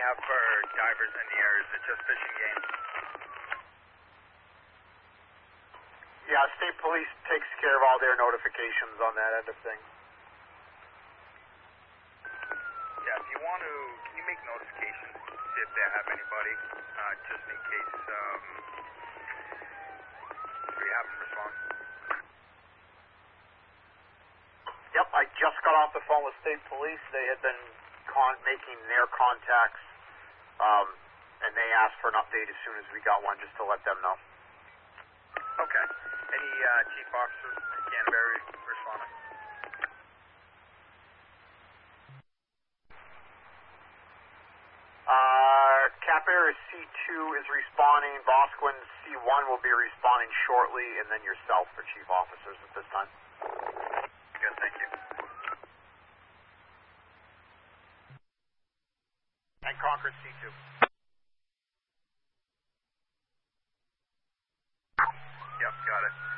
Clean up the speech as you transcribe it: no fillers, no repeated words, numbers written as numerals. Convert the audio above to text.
have for divers in the air? Is it just fishing game? Yeah, state police takes care of all their notifications on that end of things. Yeah, if you want to, can you make notifications, see if they have anybody, just in case we have them respond? Yep, I just got off the phone with state police. They had been making their contacts, and they asked for an update as soon as we got one, just to let them know. Okay. Any chief officers in Canterbury responding? Cap Air C2 is responding. Bosquen C1 will be responding shortly, and then yourself for chief officers at this time. Good, thank you. And Concord C2. Yep, got it.